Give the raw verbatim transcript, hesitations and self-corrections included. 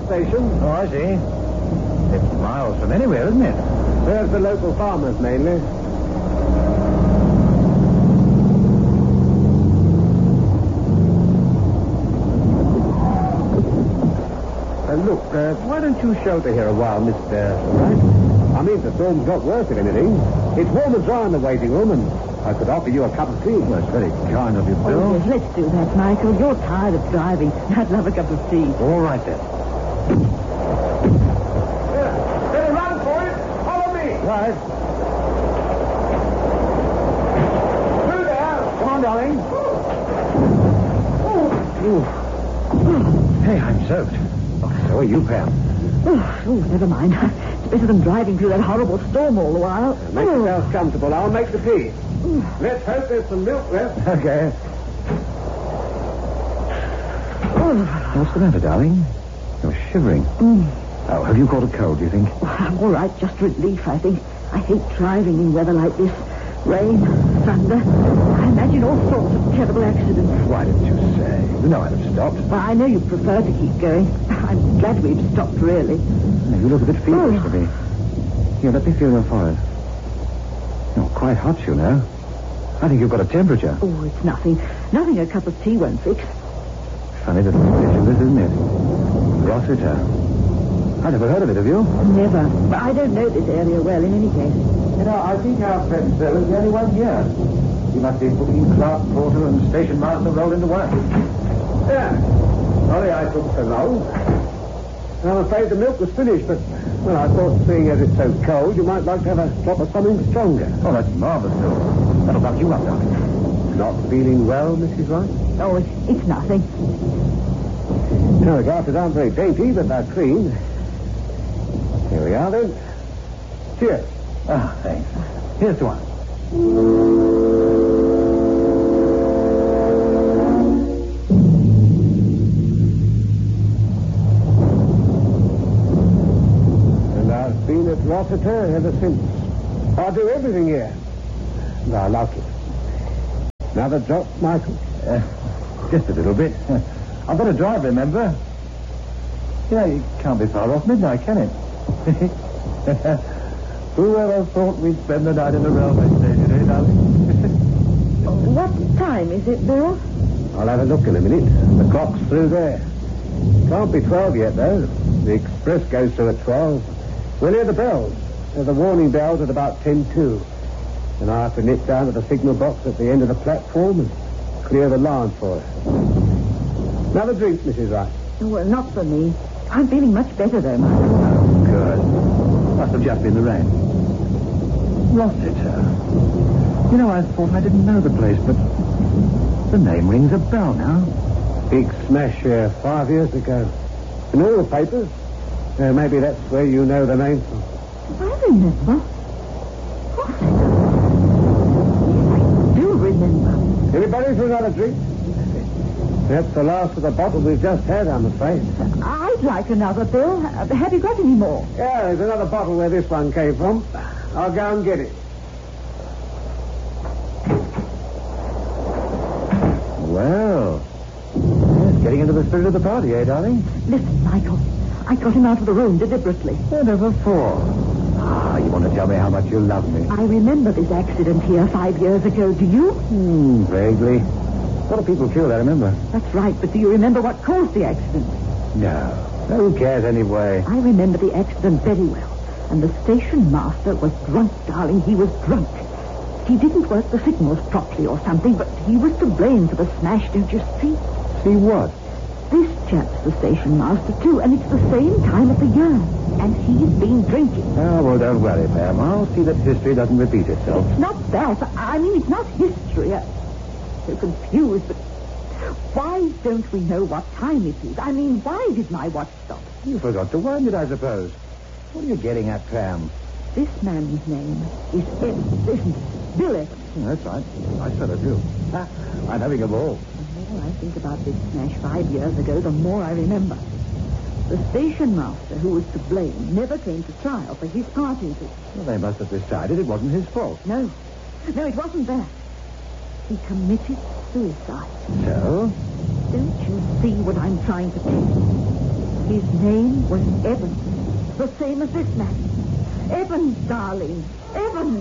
station. Oh, I see. It's miles from anywhere, isn't it? Serves the local farmers, mainly. Uh, look, uh, why don't you shelter here a while, Mister Wright? I mean, the storm's got worse, if anything. It's warm and dry in the waiting room, and I could offer you a cup of tea. Well, it's very kind of you, Bill. Oh, yes, let's do that, Michael. You're tired of driving. I'd love a cup of tea. All right, then. Yeah, better run for it. Follow me. Right. Through there. Come on, darling. Ooh. Hey, I'm soaked. Oh, so are you, Pam. Oh, oh, never mind. It's better than driving through that horrible storm all the while. Make oh. yourself comfortable. I'll make the tea. Let's hope there's some milk left. Okay. Oh. What's the matter, darling? You're shivering. Mm. Oh, have you caught a cold, do you think? I'm all right, just relief, I think. I hate driving in weather like this. Rain, thunder. I imagine all sorts of terrible accidents. Why didn't you say? You know I'd have stopped. Well, I know you prefer to keep going. I'm glad we've stopped, really. You look a bit feverish Oh. to me. Here, let me feel your forehead. You're quite hot, you know. I think you've got a temperature. Oh, it's nothing. Nothing a cup of tea won't fix. Funny little place you live, isn't it? Rossiter. I never heard of it, have you? Never. But I don't know this area well, in any case. You know, I think our friend Bill is the only one here. He must be booking clerk, porter, and station master rolled into one. Yeah. Sorry I took so long. I'm afraid the milk was finished, but, well, I thought, seeing as it's so cold, you might like to have a drop of something stronger. Oh, that's marvelous, Bill. That'll buck you up, darling. Not feeling well, Missus Wright? Oh, it's, it's nothing. No, the glasses aren't very dainty, but they're clean. Here we are, then. Cheers. Ah, thanks. Here's to one. And I've been at Rossiter ever since. I do everything here. And I like it. Another drop, Michael? Uh, just a little bit. I've got to drive, remember? Yeah, you can't be far off midnight, can it? Who ever thought we'd spend the night in the railway station, eh, darling? What time is it, Bill? I'll have a look in a minute. The clock's through there. Can't be twelve yet, though. The express goes through at twelve. We'll hear the bells. There's a warning bells at about ten to. And I have to nip down to the signal box at the end of the platform and clear the line for it. Another drink, Missus Wright. Well, not for me. I'm feeling much better, though, Michael. Oh, good. Must have just been the rain. Rossiter. You know, I thought I didn't know the place, but the name rings a bell now. Big smash here five years ago. In all the papers. Uh, maybe that's where you know the name from. I remember. Rossiter. Yes, I do remember. Anybody for another drink? That's the last of the bottle we've just had, I'm afraid. I'd like another, Bill. Uh, Have you got any more? Yeah, there's another bottle where this one came from. I'll go and get it. Well, yes, getting into the spirit of the party, eh, darling? Listen, Michael. I got him out of the room deliberately. Never for. Ah, you want to tell me how much you love me? I remember this accident here five years ago. Do you? Hmm, vaguely. A lot of people killed, I remember. That's right, but do you remember what caused the accident? No. Who cares anyway? I remember the accident very well. And the station master was drunk, darling. He was drunk. He didn't work the signals properly or something, but he was to blame for the smash, don't you see? See what? This chap's the station master, too, and it's the same time of the year. And he's been drinking. Oh, well, don't worry, Pam. I'll see that history doesn't repeat itself. It's not that. I mean, it's not history. I'm so confused, but why don't we know what time it is? I mean, why did my watch stop? You forgot to wind it, I suppose. What are you getting at, Pam? This man's name is Evans, isn't it? Bill Evans. Oh, that's right. I said it, too. Ah, I'm having a ball. The more I think about this smash five years ago, the more I remember. The station master who was to blame never came to trial for his part in it. Well, they must have decided it wasn't his fault. No. No, it wasn't that. He committed suicide. So? Don't you see what I'm trying to tell you? His name was Evans, the same as this man. Evans, darling. Evans.